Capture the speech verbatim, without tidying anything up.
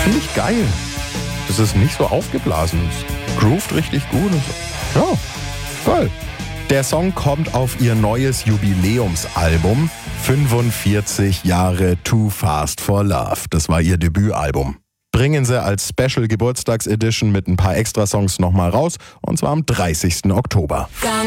Finde ich geil. Das ist nicht so aufgeblasen. Es groovt richtig gut. Ja, geil. Der Song kommt auf ihr neues Jubiläumsalbum fünfundvierzig Jahre Too Fast for Love. Das war ihr Debütalbum. Bringen sie als Special Geburtstagsedition mit ein paar Extrasongs nochmal raus, und zwar am dreißigsten Oktober.